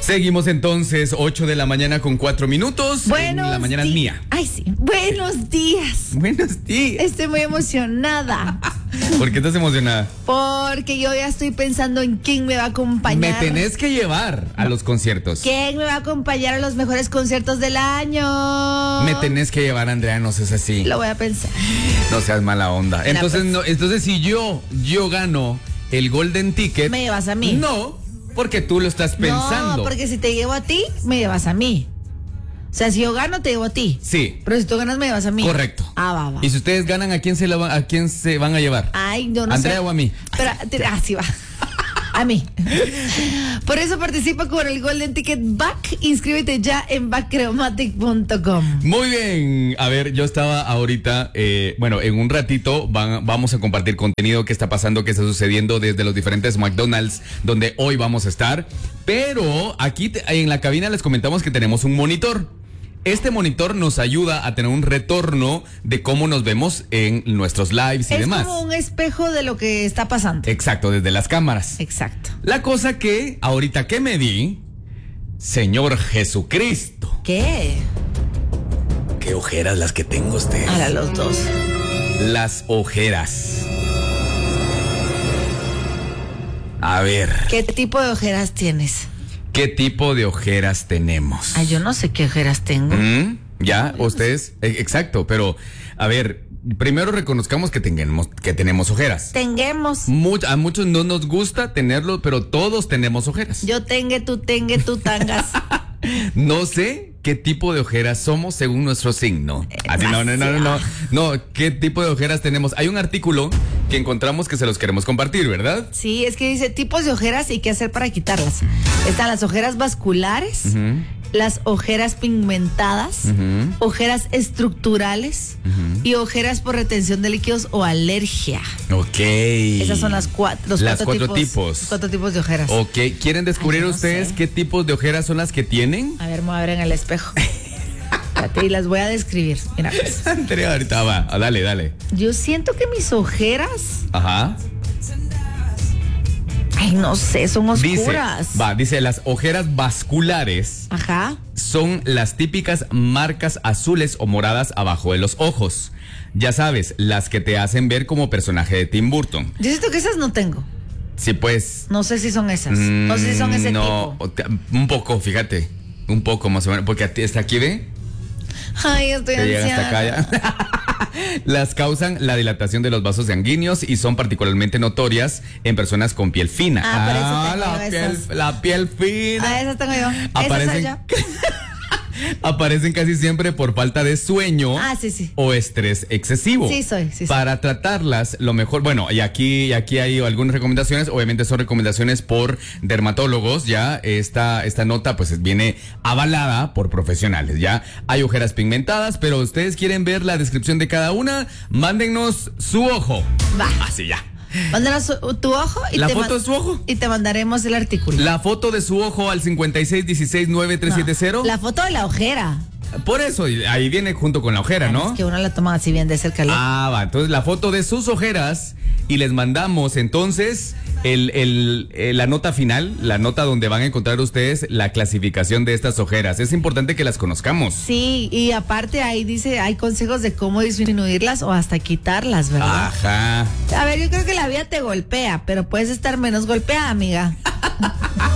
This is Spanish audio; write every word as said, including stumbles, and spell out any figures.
Seguimos entonces, ocho de la mañana con cuatro minutos. Buenos en la mañana di- es mía. Ay, sí. Buenos días. Buenos días. Estoy muy emocionada. ¿Por qué estás emocionada? Porque yo ya estoy pensando en quién me va a acompañar. Me tenés que llevar a los conciertos. ¿Quién me va a acompañar a los mejores conciertos del año? Me tenés que llevar, Andrea, no seas así. Lo voy a pensar. No seas mala onda. Entonces, pues. no, entonces si yo, yo gano el Golden Ticket. ¿Me llevas a mí? No, porque tú lo estás pensando. No, porque si te llevo a ti, me llevas a mí. O sea, si yo gano, te llevo a ti. Sí. Pero si tú ganas, me llevas a mí. Correcto. Ah, va, va. Y si ustedes ganan, ¿a quién se, la va- a quién se van a llevar? Ay, yo no ¿Andrea sé. o a mí? Pero, ah, sí va. A mí. Por eso participa con el Golden Ticket Back. Inscríbete ya en backcreomatic punto com. Muy bien, a ver, yo estaba ahorita, eh, bueno, en un ratito van- vamos a compartir contenido que está pasando, que está sucediendo desde los diferentes McDonald's donde hoy vamos a estar, pero aquí te- en la cabina les comentamos que tenemos un monitor. Este monitor nos ayuda a tener un retorno de cómo nos vemos en nuestros lives y Es demás. como un espejo de lo que está pasando. Exacto, desde las cámaras. Exacto. La cosa que ahorita que me di, Señor Jesucristo, ¿Qué? qué ojeras las que tengo usted. Ahora los dos. Las ojeras. A ver, ¿Qué tipo de ojeras tienes? ¿qué tipo de ojeras tenemos? Ay, yo no sé qué ojeras tengo. ¿Mm? ¿Ya? ¿Ustedes? Eh, Exacto, pero a ver, primero reconozcamos que, tengamos, que tenemos ojeras. Tenguemos. Mu- a muchos no nos gusta tenerlo, pero todos tenemos ojeras. Yo tengue, tú tengue, tú tangas. No sé qué tipo de ojeras somos según nuestro signo. Así, no, no, no, no, no. No, ¿qué tipo de ojeras tenemos? Hay un artículo que encontramos que se los queremos compartir, ¿verdad? Sí, es que dice tipos de ojeras y qué hacer para quitarlas. Están las ojeras vasculares, Ujú. las ojeras pigmentadas, Ujú. ojeras estructurales y ojeras por retención de líquidos o alergia. Ok. Esas son las cuatro, los Las cuatro, cuatro tipos, tipos. los cuatro tipos de ojeras. Ok, ¿quieren descubrir Ay, yo no ustedes sé. qué tipos de ojeras son las que tienen? A ver, me voy a ver en el espejo. Espérate, y las voy a describir. Mira, pues. Andrea, ahorita va. Ah, dale, dale. Yo siento que mis ojeras, Ajá. ay, no sé, son Dice, oscuras. va, dice, las ojeras vasculares Ajá. son las típicas marcas azules o moradas abajo de los ojos. Ya sabes, las que te hacen ver como personaje de Tim Burton. Yo siento que esas no tengo. Sí, pues. No sé si son esas. No sé si son ese mm, no, tipo. o te- un poco, fíjate. Un poco más o menos. Porque a ti- hasta aquí ve. Ay, estoy Te llega hasta anciana. acá ya. Las causan la dilatación de los vasos sanguíneos y son particularmente notorias en personas con piel fina. Ah, por eso tengo la, piel, esas. la piel fina. Ah, esas tengo yo. Esas soy Aparecen, yo. aparecen casi siempre por falta de sueño Ah, sí, sí. o estrés excesivo. Sí, soy, sí, soy. Para tratarlas, lo mejor, bueno, y aquí, y aquí hay algunas recomendaciones, obviamente son recomendaciones por dermatólogos, ya, esta, esta nota pues viene avalada por profesionales, ya. Hay ojeras pigmentadas, pero ustedes quieren ver la descripción de cada una, mándennos su ojo. Va. Así ya. Mándanos su- tu ojo y ¿La te foto man- de su ojo? y te mandaremos el artículo. La foto de su ojo al cincuenta y seis dieciséis nueve tres siete cero. La foto de la ojera. Por eso, y ahí viene junto con la ojera, ¿no? Es que uno la toma así bien de cerca. Ah, va, entonces la foto de sus ojeras y les mandamos entonces el, el, eh, la nota final, la nota donde van a encontrar ustedes la clasificación de estas ojeras. Es importante que las conozcamos. Sí, y aparte ahí dice, hay consejos de cómo disminuirlas o hasta quitarlas, ¿verdad? Ajá. A ver, yo creo que la vida te golpea, pero puedes estar menos golpeada, amiga.